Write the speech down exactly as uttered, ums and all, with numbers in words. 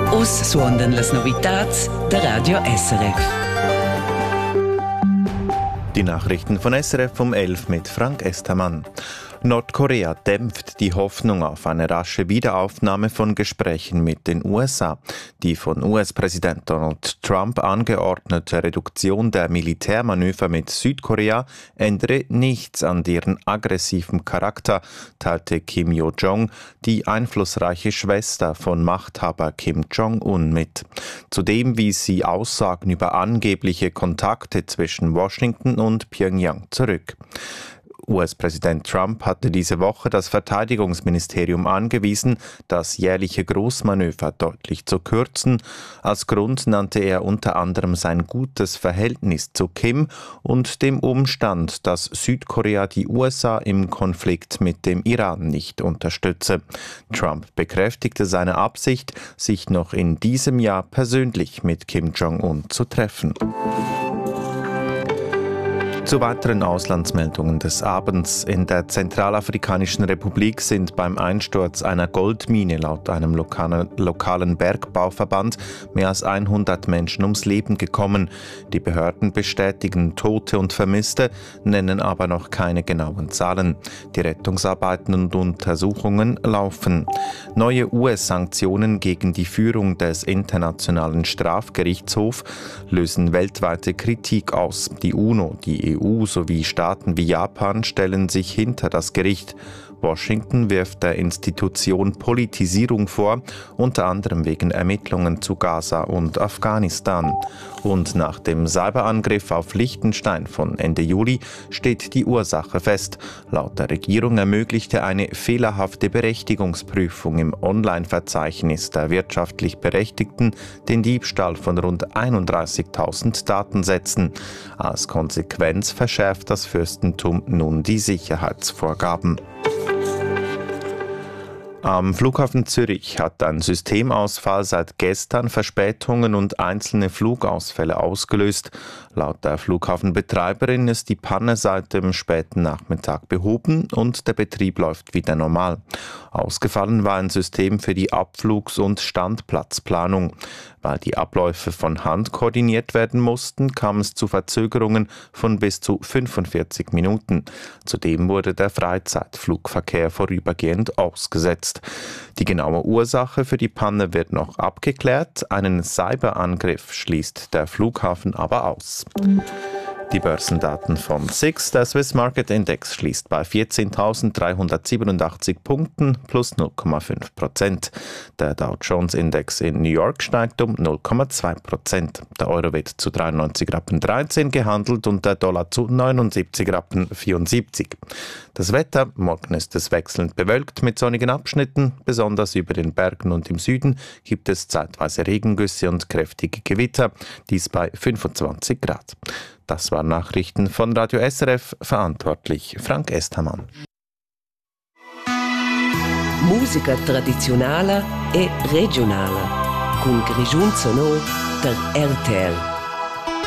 Us suondan las novitats der Radio S R F. Die Nachrichten von S R F um elf mit Frank Estermann. Nordkorea dämpft die Hoffnung auf eine rasche Wiederaufnahme von Gesprächen mit den U S A. Die von U S-Präsident Donald Trump angeordnete Reduktion der Militärmanöver mit Südkorea ändere nichts an deren aggressiven Charakter, teilte Kim Yo-jong, die einflussreiche Schwester von Machthaber Kim Jong-un, mit. Zudem wies sie Aussagen über angebliche Kontakte zwischen Washington und Pyongyang zurück. U S-Präsident Trump hatte diese Woche das Verteidigungsministerium angewiesen, das jährliche Großmanöver deutlich zu kürzen. Als Grund nannte er unter anderem sein gutes Verhältnis zu Kim und dem Umstand, dass Südkorea die U S A im Konflikt mit dem Iran nicht unterstütze. Trump bekräftigte seine Absicht, sich noch in diesem Jahr persönlich mit Kim Jong-un zu treffen. Zu weiteren Auslandsmeldungen des Abends. In der Zentralafrikanischen Republik sind beim Einsturz einer Goldmine laut einem lokalen, lokalen Bergbauverband mehr als hundert Menschen ums Leben gekommen. Die Behörden bestätigen Tote und Vermisste, nennen aber noch keine genauen Zahlen. Die Rettungsarbeiten und Untersuchungen laufen. Neue U S-Sanktionen gegen die Führung des Internationalen Strafgerichtshofs lösen weltweite Kritik aus. Die UNO, die E U sowie Staaten wie Japan stellen sich hinter das Gericht. Washington wirft der Institution Politisierung vor, unter anderem wegen Ermittlungen zu Gaza und Afghanistan. Und nach dem Cyberangriff auf Liechtenstein von Ende Juli steht die Ursache fest. Laut der Regierung ermöglichte eine fehlerhafte Berechtigungsprüfung im Online-Verzeichnis der wirtschaftlich Berechtigten den Diebstahl von rund einunddreißigtausend Datensätzen. Als Konsequenz verschärft das Fürstentum nun die Sicherheitsvorgaben. Am Flughafen Zürich hat ein Systemausfall seit gestern Verspätungen und einzelne Flugausfälle ausgelöst. Laut der Flughafenbetreiberin ist die Panne seit dem späten Nachmittag behoben und der Betrieb läuft wieder normal. Ausgefallen war ein System für die Abflugs- und Standplatzplanung. Weil die Abläufe von Hand koordiniert werden mussten, kam es zu Verzögerungen von bis zu fünfundvierzig Minuten. Zudem wurde der Freizeitflugverkehr vorübergehend ausgesetzt. Die genaue Ursache für die Panne wird noch abgeklärt. Einen Cyberangriff schließt der Flughafen aber aus. Die Börsendaten von S I X, der Swiss Market Index, schließt bei vierzehntausenddreihundertsiebenundachtzig Punkten plus null Komma fünf Prozent. Der Dow Jones Index in New York steigt um null Komma zwei Prozent. Der Euro wird zu dreiundneunzig Rappen dreizehn gehandelt und der Dollar zu neunundsiebzig Rappen vierundsiebzig. Das Wetter: Morgen ist es wechselnd bewölkt mit sonnigen Abschnitten. Besonders über den Bergen und im Süden gibt es zeitweise Regengüsse und kräftige Gewitter. Dies bei fünfundzwanzig Grad. Das waren Nachrichten von Radio S R F, verantwortlich Frank Estermann. Musica tradizionale e regionale, con Grigiun Sonor der R T L.